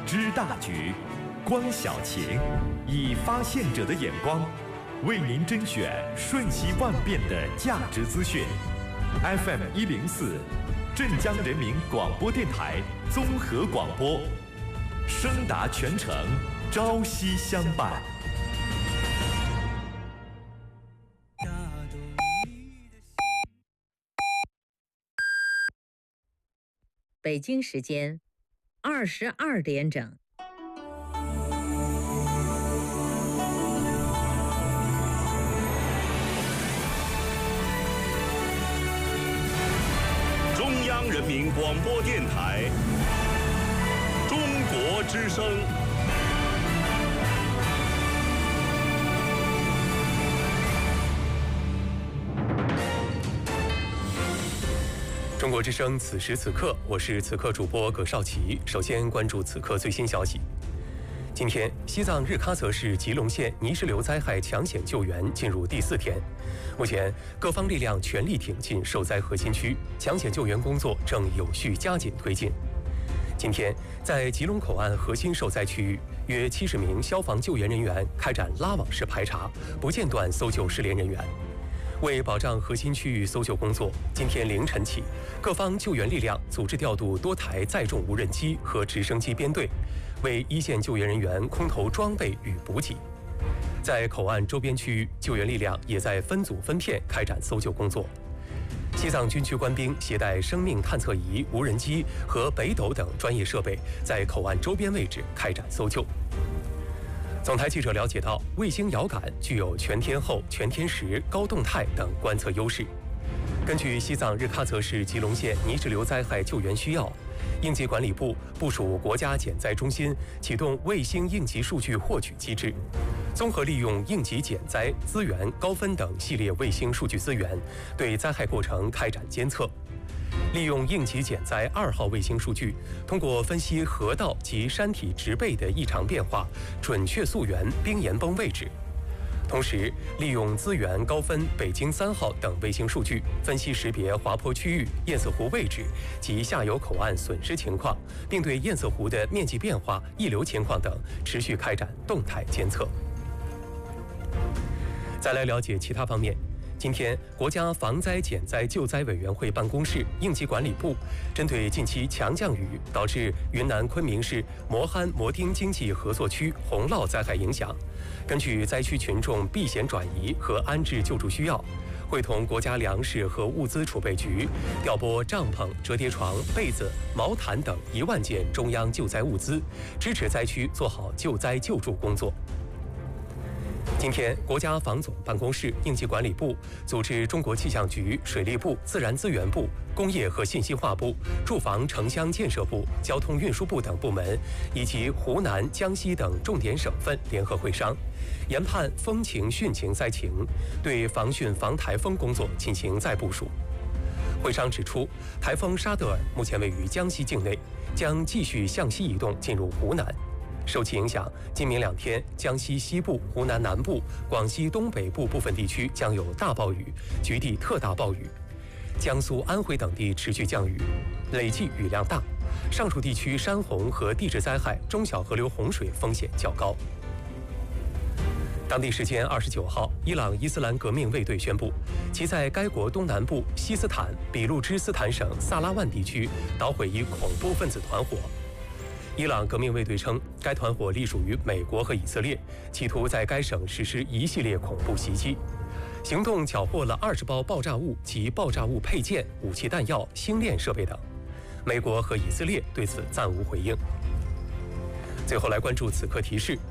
知大局，观小情，以发现者的眼光，为您甄选瞬息万变的价值资讯。FM 104，镇江人民广播电台综合广播，声达全城，朝夕相伴。 北京时间22点整。 中央人民广播电台，中国之声。 中国之声，此时此刻，我是此刻主播葛少奇。首先关注此刻最新消息。今天，西藏日喀则市吉隆县泥石流灾害抢险救援进入第4天。目前，各方力量全力挺进受灾核心区，抢险救援工作正有序加紧推进。今天，在吉隆口岸核心受灾区域，约70名消防救援人员开展拉网式排查，不间断搜救失联人员。为保障核心区域搜救工作，今天凌晨起，各方救援力量组织调度多台载重无人机和直升机编队，为一线救援人员空投装备与补给。在口岸周边区域，救援力量也在分组分片开展搜救工作。西藏军区官兵携带生命探测仪、无人机和北斗等专业设备，在口岸周边位置开展搜救。总台记者了解到，卫星遥感具有全天候、全天时、高动态等观测优势。根据西藏日喀则市吉隆县泥石流灾害救援需要，应急管理部部署国家减灾中心启动卫星应急数据获取机制，综合利用应急减灾、资源、高分等系列卫星数据资源，对灾害过程开展监测。利用应急减灾2号卫星数据，通过分析河道及山体植被的异常变化，准确溯源冰岩崩位置。同时，利用资源高分北京3号等卫星数据，分析识别滑坡区域、堰塞湖位置及下游口岸损失情况，并对堰塞湖的面积变化、溢流情况等持续开展动态监测。再来了解其他方面。今天，国家防灾减灾救灾委员会办公室、应急管理部针对近期强降雨导致云南昆明市磨憨磨丁经济合作区洪涝灾害影响，根据灾区群众避险转移和安置救助需要，会同国家粮食和物资储备局调拨帐篷、折叠床、被子、毛毯等1万件中央救灾物资，支持灾区做好救灾救助工作。今天，国家防总办公室、应急管理部组织中国气象局、水利部、自然资源部、工业和信息化部、住房城乡建设部、交通运输部等部门，以及湖南、江西等重点省份联合会商，研判风情、汛情灾情，对防汛防台风工作进行再部署。会商指出，台风沙德尔目前位于江西境内，将继续向西移动进入湖南。受其影响，今明2天，江西西部、湖南南部、广西东北部部分地区将有大暴雨，局地特大暴雨；江苏、安徽等地持续降雨，累计雨量大。上述地区山洪和地质灾害、中小河流洪水风险较高。当地时间29号，伊朗伊斯兰革命卫队宣布，其在该国东南部西斯坦俾路支斯坦省萨拉万地区捣毁一恐怖分子团伙。伊朗革命卫队称，该团伙隶属于美国和以色列，企图在该省实施一系列恐怖袭击。行动缴获了20包爆炸物及爆炸物配件、武器弹药、星链设备等。美国和以色列对此暂无回应。最后来关注此刻提示。